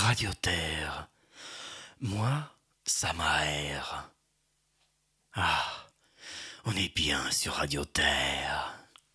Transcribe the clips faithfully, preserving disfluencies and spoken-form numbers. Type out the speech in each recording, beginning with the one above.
Radio Terre. Moi, ça m'aère. Ah, on est bien sur Radio Terre.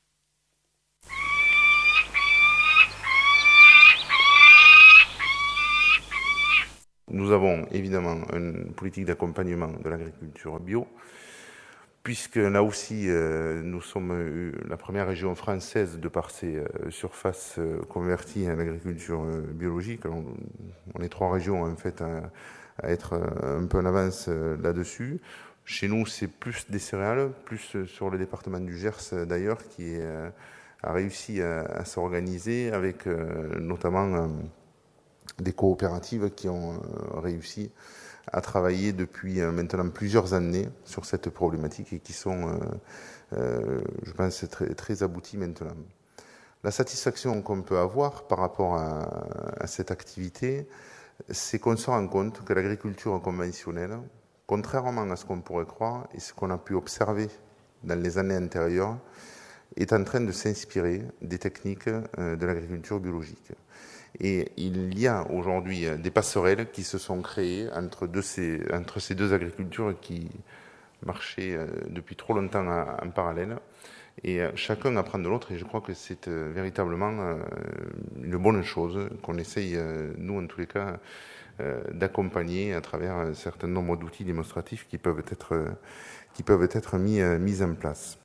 Nous avons évidemment une politique d'accompagnement de l'agriculture bio, puisque là aussi, euh, nous sommes euh, la première région française de par ses euh, surfaces euh, converties à l'agriculture euh, biologique. Alors, on est trois régions en fait à, à être euh, un peu en avance euh, là-dessus. Chez nous, c'est plus des céréales, plus sur le département du Gers euh, d'ailleurs, qui euh, a réussi à, à s'organiser avec euh, notamment euh, des coopératives qui ont euh, réussi à travailler depuis euh, maintenant plusieurs années sur cette problématique et qui sont, euh, euh, je pense, très, très abouties maintenant. La satisfaction qu'on peut avoir par rapport à, à cette activité, c'est qu'on se rend compte que l'agriculture conventionnelle, contrairement à ce qu'on pourrait croire et ce qu'on a pu observer dans les années antérieures, est en train de s'inspirer des techniques euh, de l'agriculture biologique. Et il y a aujourd'hui des passerelles qui se sont créées entre, deux, ces, entre ces deux agricultures qui marchaient depuis trop longtemps en parallèle. Et chacun apprend de l'autre, et je crois que c'est véritablement une bonne chose qu'on essaye, nous en tous les cas, d'accompagner à travers un certain nombre d'outils démonstratifs qui peuvent être, qui peuvent être mis, mis en place.